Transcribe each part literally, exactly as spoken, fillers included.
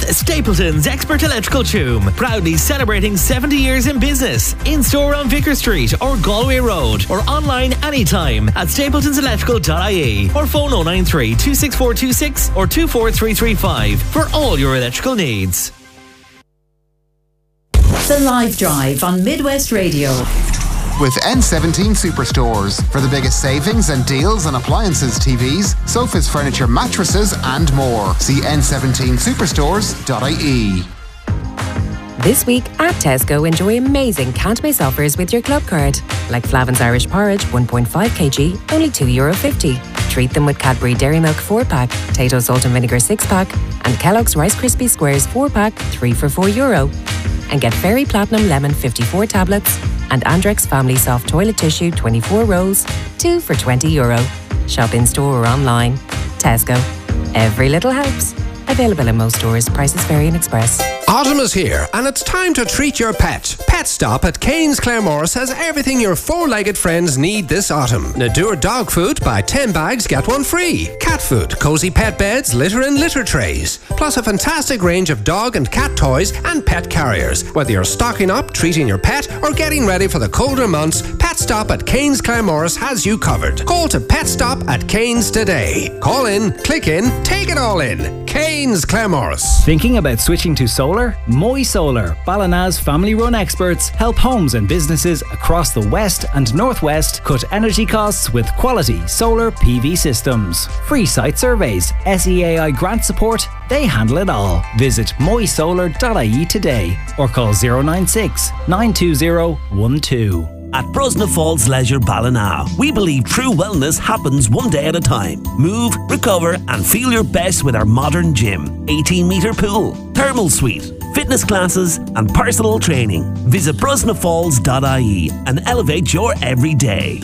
Stapleton's Expert Electrical Toom, proudly celebrating seventy years in business. In-store on Vicar Street or Galway Road, or online anytime at stapletons electrical dot I E, or phone oh nine three, two six four two six or two four three three five for all your electrical needs. The Live Drive on Midwest Radio. With N seventeen Superstores for the biggest savings and deals on appliances, T Vs, sofas, furniture, mattresses and more. See N seventeen superstores dot I E. This week at Tesco, enjoy amazing can't miss offers with your club card. Like Flavin's Irish Porridge one point five kilograms, only two euro fifty. Treat them with Cadbury Dairy Milk four pack, Tato Salt and Vinegar six pack, and Kellogg's Rice Krispie Squares four pack, three for four euro. And get Fairy Platinum Lemon fifty-four tablets and Andrex Family Soft Toilet Tissue twenty-four rolls, two for twenty euro. Shop in store or online. Tesco. Every little helps. Available in most stores. Prices vary in Express. Autumn is here and it's time to treat your pet. Pet Stop at Cairns Claremorris has everything your four-legged friends need this autumn. Nadur dog food, buy ten bags, get one free. Cat food, cozy pet beds, litter and litter trays. Plus a fantastic range of dog and cat toys and pet carriers. Whether you're stocking up, treating your pet or getting ready for the colder months, Pet Stop at Cairns Claremorris has you covered. Call to Pet Stop at Cairns today. Call in, click in, take it all in. Cairns Claremorris. Thinking about switching to solar? Moy Solar, Ballina's family-run experts, help homes and businesses across the west and northwest cut energy costs with quality solar P V systems. Free site surveys, S E A I grant support, they handle it all. Visit moy solar dot I E today or call zero nine six, nine two zero, one two. At Brosna Falls Leisure Ballina, we believe true wellness happens one day at a time. Move, recover and feel your best with our modern gym, eighteen metre pool, thermal suite, fitness classes and personal training. Visit brosna falls dot I E and elevate your everyday.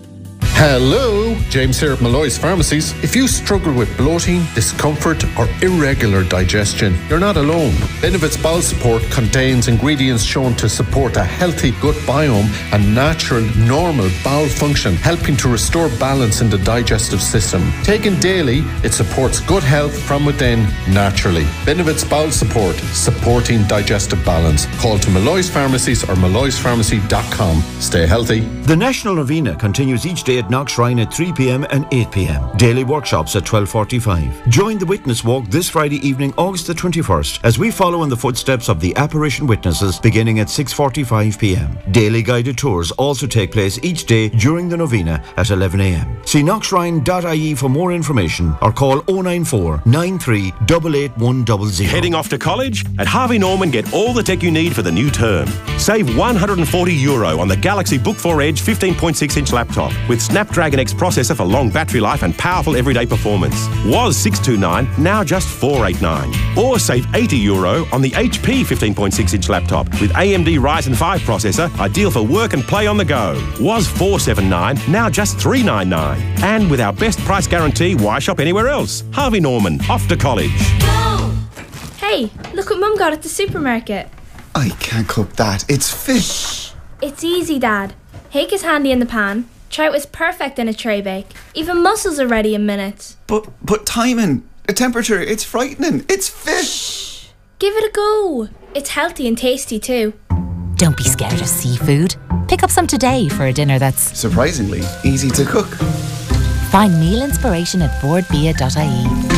Hello, James here at Malloy's Pharmacies. If you struggle with bloating, discomfort or irregular digestion, you're not alone. Benefits Bowel Support contains ingredients shown to support a healthy gut biome and natural, normal bowel function, helping to restore balance in the digestive system. Taken daily, it supports good health from within naturally. Benefits Bowel Support, supporting digestive balance. Call to Malloy's Pharmacies or malloys pharmacy dot com. Stay healthy. The National Novena continues each day at Knockshrine at three p.m. and eight p.m. Daily workshops at twelve forty-five. Join the Witness Walk this Friday evening, August the twenty-first, as we follow in the footsteps of the apparition witnesses beginning at six forty-five p.m. Daily guided tours also take place each day during the Novena at eleven a.m. See knockshrine dot I E for more information or call oh nine four, nine three eight eight one zero zero. Heading off to college? At Harvey Norman, get all the tech you need for the new term. Save one hundred forty euro on the Galaxy Book four Edge fifteen point six inch laptop with Snapdragon X processor for long battery life and powerful everyday performance. Was six twenty-nine, now just four eighty-nine. Or save eighty euro on the H P fifteen point six inch laptop with A M D Ryzen five processor, ideal for work and play on the go. Was four seventy-nine, now just three ninety-nine. And with our best price guarantee, why shop anywhere else? Harvey Norman, off to college. Go! Hey, look what Mum got at the supermarket. I can't cook that. It's fish. It's easy, Dad. Hake is handy in the pan. Trout is perfect in a tray bake. Even mussels are ready in minutes. But but timing, the temperature, it's frightening. It's fish. Shh. Give it a go. It's healthy and tasty too. Don't be scared of seafood. Pick up some today for a dinner that's surprisingly easy to cook. Find meal inspiration at board bia dot I E.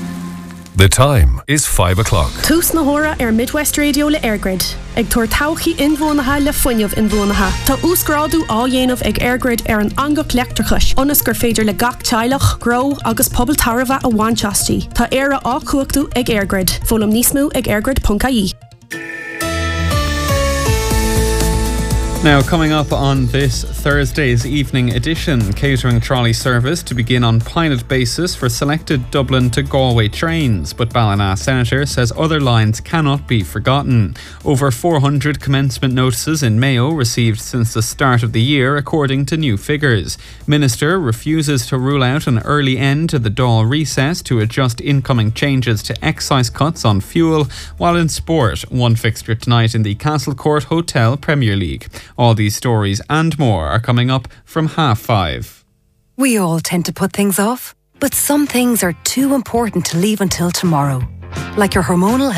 The time is five o'clock. Tús na hora ar Midwest Radio le Airgrid. Ag tuair tauchaí inmhónatha le fuinneamh inmhónatha. Tá úsgrádu á dhéanamh ag Airgrid ar an angach leachtrachais. Ionas gur féidir le gach teilech, gró agus pobal tarbha a bhainteastí. Tá éire á cuachtú ag Airgrid. Fólam níos mó ag airgrid dot I E. Now, coming up on this Thursday's evening edition, catering trolley service to begin on pilot basis for selected Dublin to Galway trains, but Ballina Senator says other lines cannot be forgotten. Over four hundred commencement notices in Mayo received since the start of the year, according to new figures. Minister refuses to rule out an early end to the Dáil recess to adjust incoming changes to excise cuts on fuel, while in sport, one fixture tonight in the Castlecourt Hotel Premier League. All these stories and more are coming up from half five. We all tend to put things off, but some things are too important to leave until tomorrow. Like your hormonal